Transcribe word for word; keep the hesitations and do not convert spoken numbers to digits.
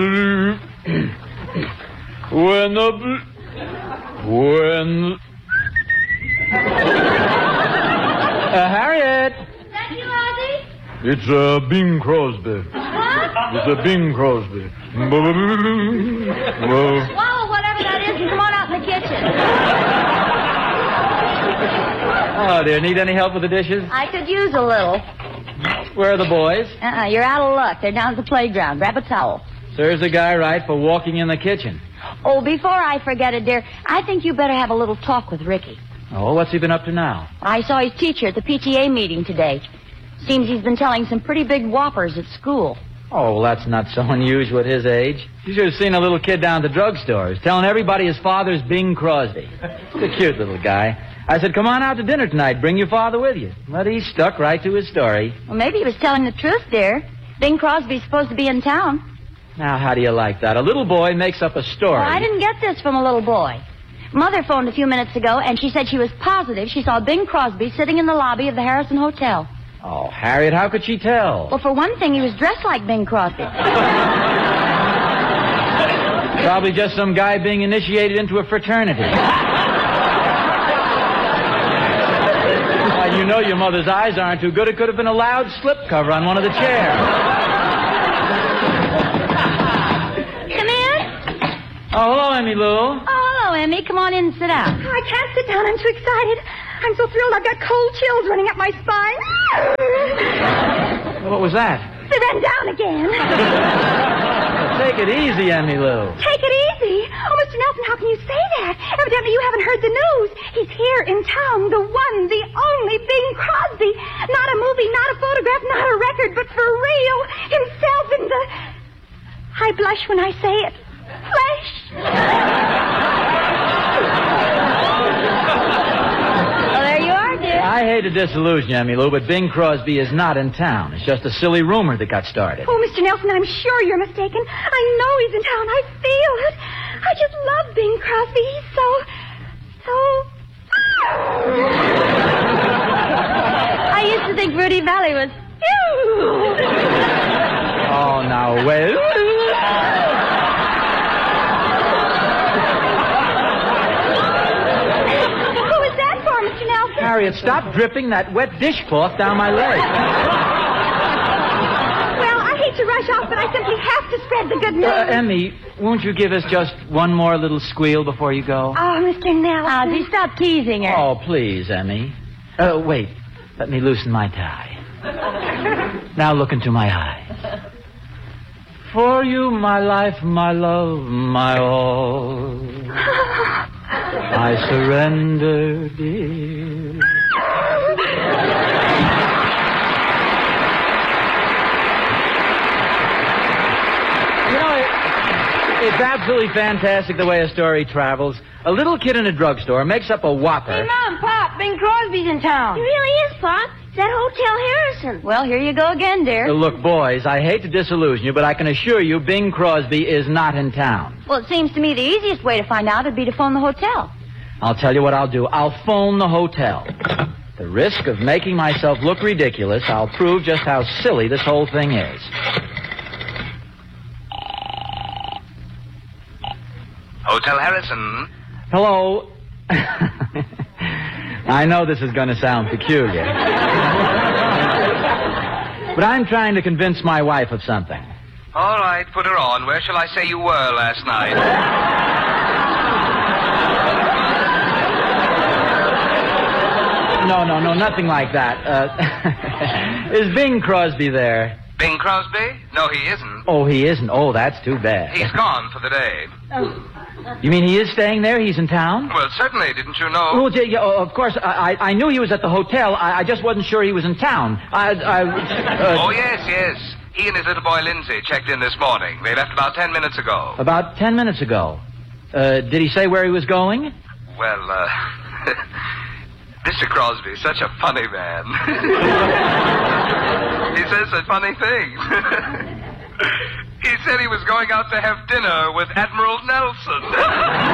When the... When... Uh, Harriet! Is that you, Ozzy? It's, uh, Bing Crosby. What? It's a Bing Crosby. Swallow whatever that is and come on out in the kitchen. Oh, dear. Need any help with the dishes? I could use a little. Where are the boys? Uh-uh, you're out of luck. They're down at the playground. Grab a towel. Serves the guy right for walking in the kitchen. Oh, before I forget it, dear, I think you better have a little talk with Ricky. Oh, what's he been up to now? I saw his teacher at the P T A meeting today. Seems he's been telling some pretty big whoppers at school. Oh, well, that's not so unusual at his age. You should have seen a little kid down at the drugstore. He's telling everybody his father's Bing Crosby. He's a cute little guy. I said, come on out to dinner tonight. Bring your father with you. But he stuck right to his story. Well, maybe he was telling the truth, dear. Bing Crosby's supposed to be in town. Now, how do you like that? A little boy makes up a story. Well, I didn't get this from a little boy. Mother phoned a few minutes ago, and she said she was positive she saw Bing Crosby sitting in the lobby of the Harrison Hotel. Oh, Harriet, how could she tell? Well, for one thing, he was dressed like Bing Crosby. Probably just some guy being initiated into a fraternity. Why, you know your mother's eyes aren't too good. It could have been a loud slipcover on one of the chairs. Come in. Oh, hello, Emmy Lou. Oh, hello, Emmy. Come on in and sit down. Oh, I can't sit down. I'm too excited. I'm so thrilled I've got cold chills running up my spine. What was that? Sit then down again. Take it easy, Emmy Lou. Take it easy. Oh, Mister Nelson, how can you say that? Evidently you haven't heard the news. He's here in town, the one, the only Bing Crosby. Not a movie, not a photograph, not a record, but for real, himself in the... I blush when I say it. Flesh. Well, there you are, dear. I hate to disillusion you, Emmy Lou, but Bing Crosby is not in town. It's just a silly rumor that got started. Oh, Mister Nelson, I'm sure you're mistaken. I know he's in town. I feel it. I just love Bing Crosby. He's so... so... I used to think Rudy Valley was... Oh, now, wait. Harriet, stop dripping that wet dishcloth down my leg. Well, I hate to rush off, but I simply have to spread the good news. Uh, Emmy, won't you give us just one more little squeal before you go? Oh, Mister Nelson. Ozzy, stop teasing her. Oh, please, Emmy. Uh, wait. Let me loosen my tie. Now look into my eyes. For you, my life, my love, my all. I surrender, dear. You know, it, it's absolutely fantastic the way a story travels. A little kid in a drugstore makes up a whopper. Hey, Mom, Pop, Bing Crosby's in town. He really is, Pop. It's that Hotel Harrison. Well, here you go again, dear. Uh, look, boys, I hate to disillusion you, but I can assure you Bing Crosby is not in town. Well, it seems to me the easiest way to find out would be to phone the hotel. I'll tell you what I'll do. I'll phone the hotel. The risk of making myself look ridiculous, I'll prove just how silly this whole thing is. Hotel Harrison. Hello. I know this is going to sound peculiar. But I'm trying to convince my wife of something. All right, put her on. Where shall I say you were last night? No, no, no, nothing like that. Uh, is Bing Crosby there? Bing Crosby? No, he isn't. Oh, he isn't. Oh, that's too bad. He's gone for the day. You mean he is staying there? He's in town? Well, certainly. Didn't you know? Oh, yeah, yeah, of course. I, I, I knew he was at the hotel. I, I just wasn't sure he was in town. I, I, uh, Oh, yes, yes. He and his little boy Lindsay checked in this morning. They left about ten minutes ago. About ten minutes ago. Uh, did he say where he was going? Well, uh... Mister Crosby's such a funny man. He says such funny things. He said he was going out to have dinner with Admiral Nelson.